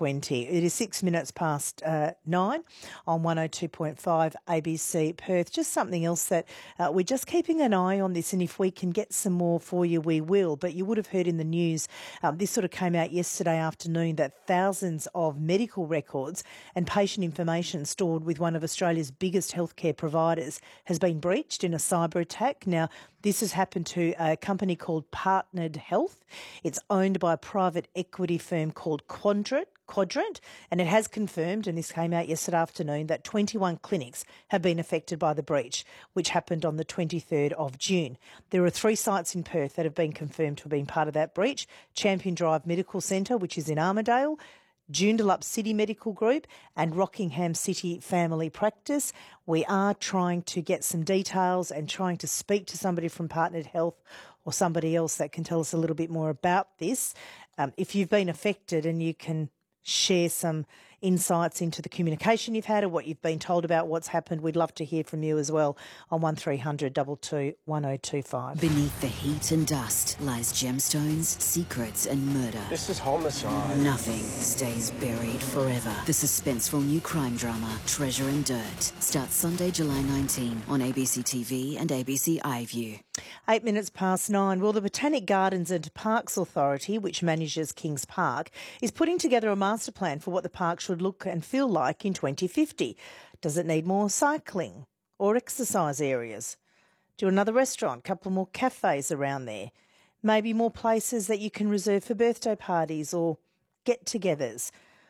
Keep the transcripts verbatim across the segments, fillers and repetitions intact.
twenty. It is six minutes past uh, nine on one oh two point five A B C Perth. Just something else that uh, we're just keeping an eye on this, and if we can get some more for you, we will. But you would have heard in the news, um, this sort of came out yesterday afternoon, that thousands of medical records and patient information stored with one of Australia's biggest healthcare providers has been breached in a cyber attack. Now, this has happened to a company called Partnered Health. It's owned by a private equity firm called Quadrant, Quadrant, and it has confirmed, and this came out yesterday afternoon, that twenty-one clinics have been affected by the breach, which happened on the twenty-third of June. There are three sites in Perth that have been confirmed to have been part of that breach: Champion Drive Medical Centre, which is in Armidale, Joondalup City Medical Group, and Rockingham City Family Practice. We are trying to get some details and trying to speak to somebody from Partnered Health or somebody else that can tell us a little bit more about this. Um, if you've been affected and you can share some insights into the communication you've had or what you've been told about what's happened, we'd love to hear from you as well on one three hundred two two one oh two five. Beneath the heat and dust lies gemstones, secrets and murder. This is homicide. Nothing stays buried forever. The suspenseful new crime drama Treasure and Dirt starts Sunday, July nineteenth on A B C T V and A B C iView. Eight minutes past nine. Well, the Botanic Gardens and Parks Authority, which manages Kings Park, is putting together a master plan for what the park should look and feel like in twenty fifty. Does it need more cycling or exercise areas? Do another restaurant, a couple more cafes around there? Maybe more places that you can reserve for birthday parties or get-togethers?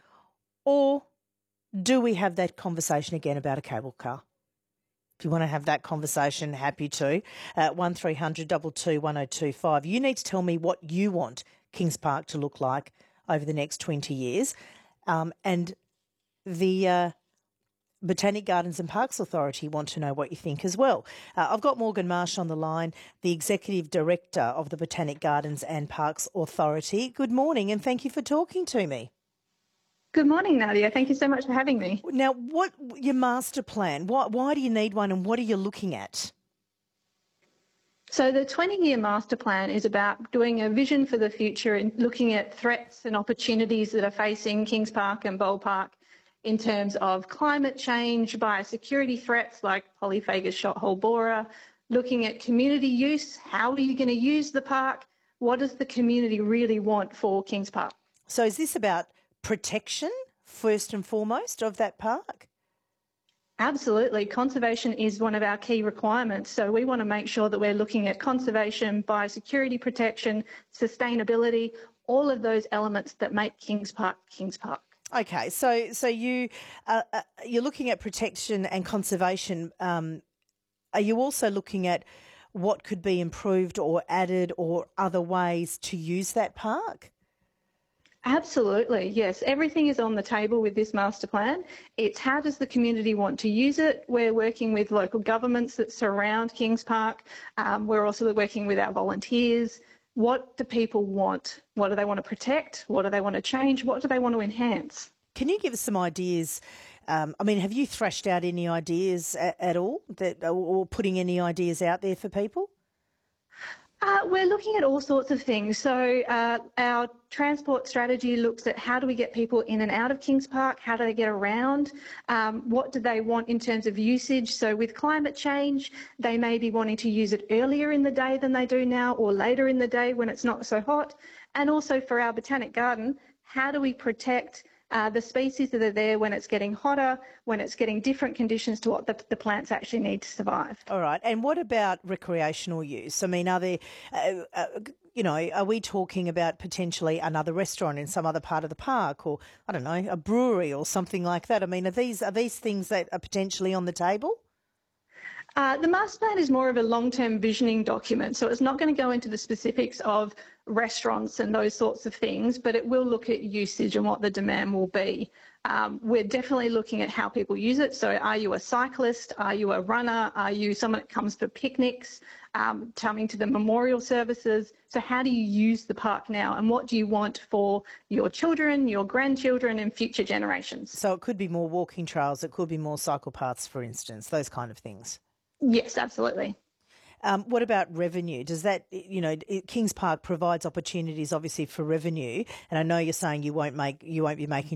Or do we have that conversation again about a cable car? If you want to have that conversation, happy to. Uh, one three hundred two two one oh two five. You need to tell me what you want Kings Park to look like over the next twenty years. Um, and the uh, Botanic Gardens and Parks Authority want to know what you think as well. Uh, I've got Morgan Marsh on the line, the Executive Director of the Botanic Gardens and Parks Authority. Good morning and thank you for talking to me. Good morning, Nadia. Thank you so much for having me. Now, what your master plan? Why, why do you need one and what are you looking at? So the twenty-year master plan is about doing a vision for the future and looking at threats and opportunities that are facing Kings Park and Bold Park in terms of climate change, biosecurity threats like polyphagous shot-hole borer, looking at community use. How are you going to use the park? What does the community really want for Kings Park? So is this about protection, first and foremost, of that park? Absolutely. Conservation is one of our key requirements. So we want to make sure that we're looking at conservation, biosecurity protection, sustainability, all of those elements that make Kings Park Kings Park. Okay, so so you uh, uh, you're looking at protection and conservation. Um, are you also looking at what could be improved or added or other ways to use that park? Absolutely, yes. Everything is on the table with this master plan. It's how does the community want to use it? We're working with local governments that surround Kings Park. Um, we're also working with our volunteers. What do people want? What do they want to protect? What do they want to change? What do they want to enhance? Can you give us some ideas? Um, I mean, have you thrashed out any ideas at, at all that, or putting any ideas out there for people? Uh, we're looking at all sorts of things. So uh, our transport strategy looks at how do we get people in and out of Kings Park, how do they get around, um, what do they want in terms of usage. So with climate change, they may be wanting to use it earlier in the day than they do now or later in the day when it's not so hot. And also for our Botanic Garden, how do we protect Uh, the species that are there when it's getting hotter, when it's getting different conditions to what the, the plants actually need to survive. All right. And what about recreational use? I mean, are there, uh, uh, you know, are we talking about potentially another restaurant in some other part of the park or, I don't know, a brewery or something like that? I mean, are these, are these things that are potentially on the table? Uh, the master plan is more of a long-term visioning document, so it's not going to go into the specifics of restaurants and those sorts of things, but it will look at usage and what the demand will be. Um, we're definitely looking at how people use it. So are you a cyclist? Are you a runner? Are you someone that comes for picnics, um, coming to the memorial services? So how do you use the park now and what do you want for your children, your grandchildren and future generations? So it could be more walking trails, it could be more cycle paths, for instance, those kind of things. Yes, absolutely. Um, what about revenue? Does that, you know, Kings Park provides opportunities obviously for revenue, and I know you're saying you won't make, you won't be making